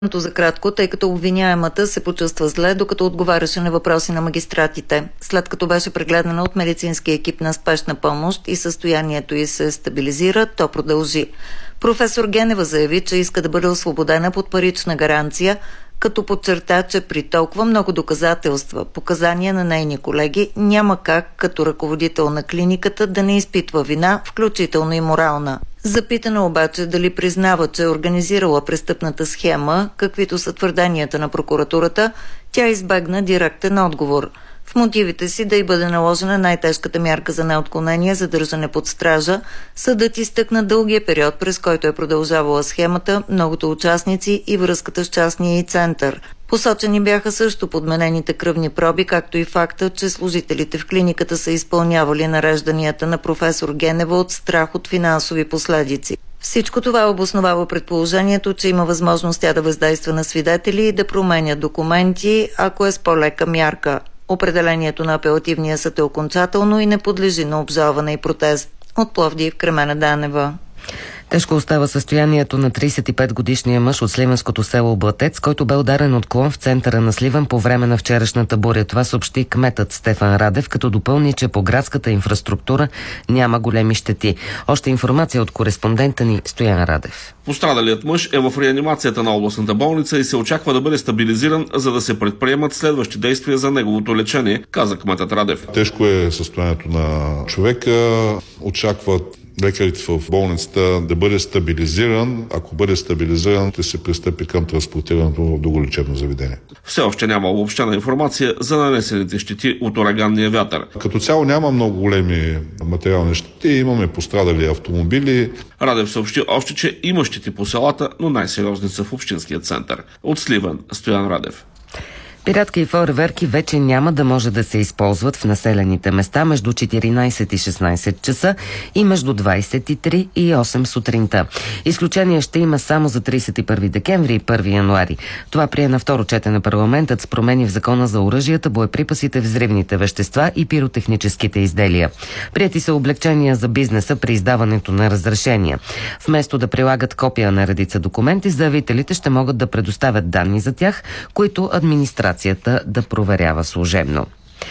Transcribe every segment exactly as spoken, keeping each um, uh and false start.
За кратко, тъй като обвиняемата се почувства зле, докато отговаряше на въпроси на магистратите. След като беше прегледана от медицински екип на спешна помощ и състоянието й се стабилизира, то продължи. Професор Генева заяви, че иска да бъде освободена под парична гаранция, като подчерта, че при толкова много доказателства, показания на нейни колеги, няма как като ръководител на клиниката да не изпитва вина, включително и морална. Запитана обаче дали признава, че е организирала престъпната схема, каквито са твърденията на прокуратурата, тя избегна директен отговор. В мотивите си да й бъде наложена най-тежката мярка за неотклонение, задържане под стража, съдът изтъкна дългия период, през който е продължавала схемата, многото участници и връзката с частния й център. Посочени бяха също подменените кръвни проби, както и факта, че служителите в клиниката са изпълнявали нарежданията на професор Генева от страх от финансови последици. Всичко това обосновава предположението, че има възможност тя да въздейства на свидетели и да променя документи, ако е с по-лека мярка. Определението на апелативния съд е окончателно и не подлежи на обжалване и протест. От Пловдив, Кремена Данева. Тежко остава състоянието на тридесет и пет годишния мъж от сливенското село Блатец, който бе ударен от клон в центъра на Сливен по време на вчерашната буря. Това съобщи кметът Стефан Радев, като допълни, че по градската инфраструктура няма големи щети. Още информация от кореспондента ни Стоян Радев. Пострадалият мъж е в реанимацията на областната болница и се очаква да бъде стабилизиран, за да се предприемат следващи действия за неговото лечение, каза кметът Радев. Тежко е състоянието на човека. Очакват лекарите в болницата да бъде стабилизиран. Ако бъде стабилизиран, ще се пристъпи към транспортирането в друго лечебно заведение. Все още няма обобщена информация за нанесените щети от ураганния вятър. Като цяло няма много големи материални щети. Имаме пострадали автомобили. Радев съобщи още, че има щети по селата, но най-сериозни са в общинския център. От Сливен, Стоян Радев. Пиратки и фойерверки вече няма да може да се използват в населените места между четиринайсет и шестнайсет часа и между двайсет и три и осем сутринта. Изключение ще има само за тридесет и първи декември и първи януари. Това прие на второ четене парламентът с промени в закона за оръжията, боеприпасите, взривните вещества и пиротехническите изделия. Прияти са облекчения за бизнеса при издаването на разрешения. Вместо да прилагат копия на редица документи, заявителите ще могат да предоставят данни за тях, които администрацията да проверява служебно.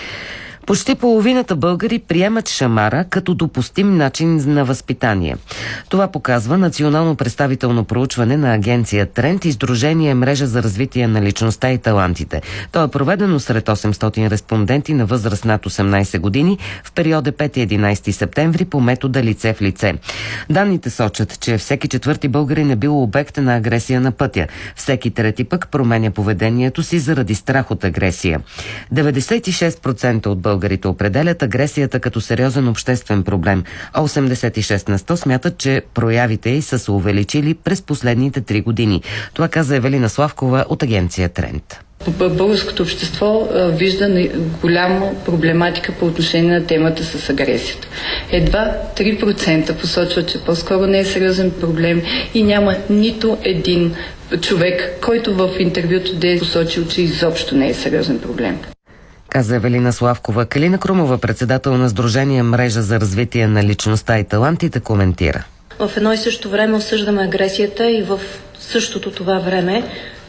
Почти половината българи приемат шамара като допустим начин на възпитание. Това показва национално представително проучване на агенция Тренд и Сдружение Мрежа за развитие на личността и талантите. То е проведено сред осемстотин респонденти на възраст над осемнайсет години в периода пети до единайсети септември по метода лице в лице. Данните сочат, че всеки четвърти българин е бил обект на агресия на пътя. Всеки трети пък променя поведението си заради страх от агресия. деветдесет и шест процента от българите Българите определят агресията като сериозен обществен проблем, а осемдесет и шест на сто смятат, че проявите й са се увеличили през последните три години. Това каза Евелина Славкова от агенция Тренд. Българското общество вижда голяма проблематика по отношение на темата с агресията. Едва три процента посочват, че по-скоро не е сериозен проблем и няма нито един човек, който в интервюто да е посочил, че изобщо не е сериозен проблем. Каза Евелина Славкова. Калина Крумова, председател на Сдружение Мрежа за развитие на личността и талантите, коментира. В едно и също време осъждаме агресията и в същото това време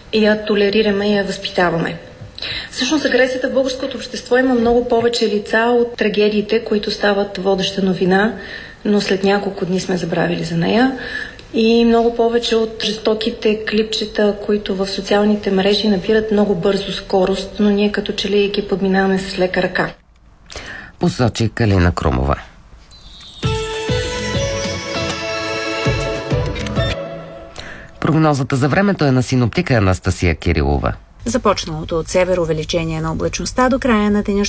я толерираме и я възпитаваме. Всъщност агресията в българското общество има много повече лица от трагедиите, които стават водеща новина, но след няколко дни сме забравили за нея. И много повече от жестоките клипчета, които в социалните мрежи набират много бързо скорост, но ние като че ли ги подминаваме с лека ръка. Посочи Калина Крумова. Прогнозата за времето е на синоптика Анастасия Кирилова. Започналото от север увеличение на облачността до края на деня